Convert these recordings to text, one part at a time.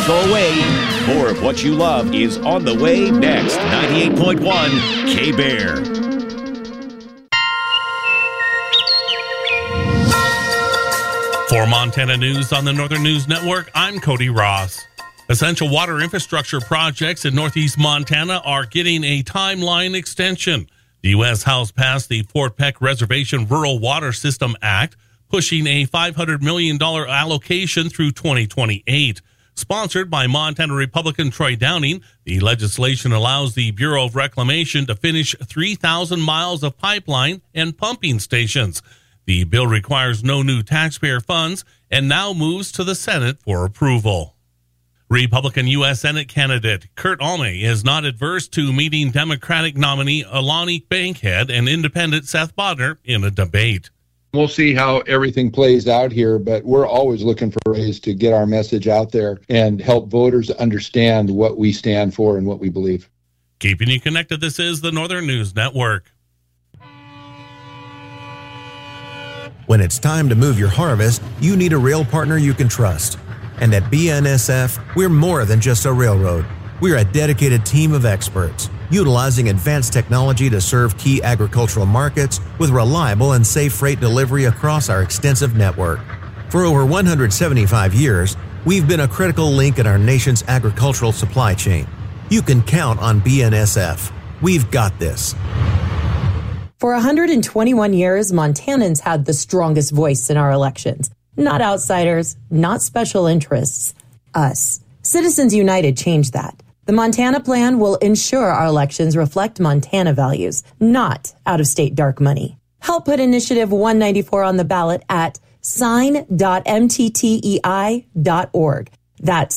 go away. More of what you love is on the way next. 98.1 K-Bear. For Montana News on the Northern News Network, I'm Cody Ross. Essential water infrastructure projects in northeast Montana are getting a timeline extension. The U.S. House passed the Fort Peck Reservation Rural Water System Act, pushing a $500 million allocation through 2028. Sponsored by Montana Republican Troy Downing, the legislation allows the Bureau of Reclamation to finish 3,000 miles of pipeline and pumping stations. The bill requires no new taxpayer funds and now moves to the Senate for approval. Republican U.S. Senate candidate Kurt Alme is not adverse to meeting Democratic nominee Alani Bankhead and independent Seth Bodner in a debate. We'll see how everything plays out here, but we're always looking for ways to get our message out there and help voters understand what we stand for and what we believe. Keeping you connected, this is the Northern News Network. When it's time to move your harvest, you need a rail partner you can trust. And at BNSF, we're more than just a railroad. We're a dedicated team of experts, utilizing advanced technology to serve key agricultural markets with reliable and safe freight delivery across our extensive network. For over 175 years, we've been a critical link in our nation's agricultural supply chain. You can count on BNSF. We've got this. For 121 years, Montanans had the strongest voice in our elections. Not outsiders, not special interests, us. Citizens United changed that. The Montana Plan will ensure our elections reflect Montana values, not out-of-state dark money. Help put Initiative 194 on the ballot at sign.mttei.org. That's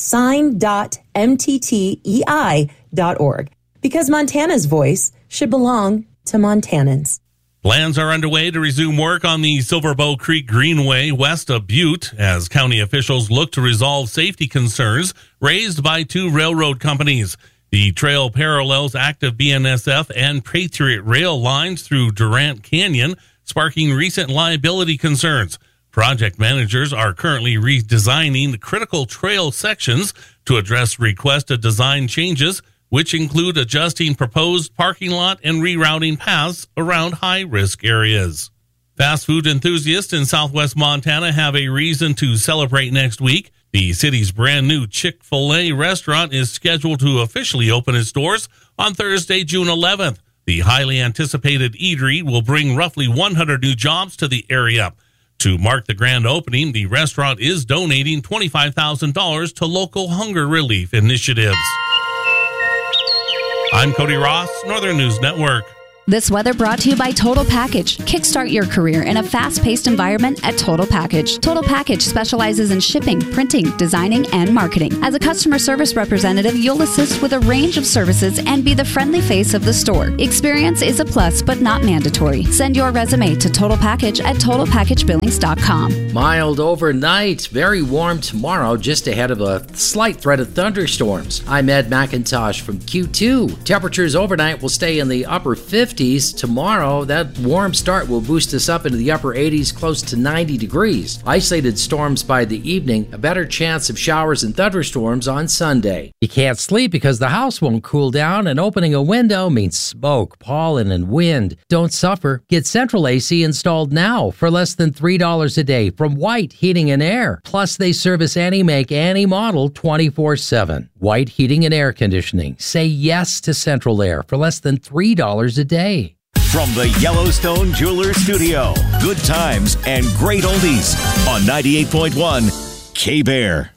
sign.mttei.org. Because Montana's voice should belong to Montanans. Plans are underway to resume work on the Silverbow Creek Greenway west of Butte as county officials look to resolve safety concerns raised by two railroad companies. The trail parallels active BNSF and Patriot Rail lines through Durant Canyon, sparking recent liability concerns. Project managers are currently redesigning the critical trail sections to address requested design changes, which include adjusting proposed parking lot and rerouting paths around high-risk areas. Fast food enthusiasts in southwest Montana have a reason to celebrate next week. The city's brand-new Chick-fil-A restaurant is scheduled to officially open its doors on Thursday, June 11th. The highly anticipated eatery will bring roughly 100 new jobs to the area. To mark the grand opening, the restaurant is donating $25,000 to local hunger relief initiatives. I'm Cody Ross, Northern News Network. This weather brought to you by Total Package. Kickstart your career in a fast-paced environment at Total Package. Total Package specializes in shipping, printing, designing, and marketing. As a customer service representative, you'll assist with a range of services and be the friendly face of the store. Experience is a plus, but not mandatory. Send your resume to Total Package at TotalPackageBillings.com. Mild overnight, very warm tomorrow, just ahead of a slight threat of thunderstorms. I'm Ed McIntosh from Q2. Temperatures overnight will stay in the upper 50s. Tomorrow, that warm start will boost us up into the upper 80s, close to 90 degrees. Isolated storms by the evening, a better chance of showers and thunderstorms on Sunday. You can't sleep because the house won't cool down, and opening a window means smoke, pollen, and wind. Don't suffer. Get Central AC installed now for less than $3 a day from White Heating and Air. Plus, they service any make, any model 24/7. White Heating and Air Conditioning. Say yes to Central Air for less than $3 a day. From the Yellowstone Jewelers Studio, good times and great oldies on 98.1 K-Bear.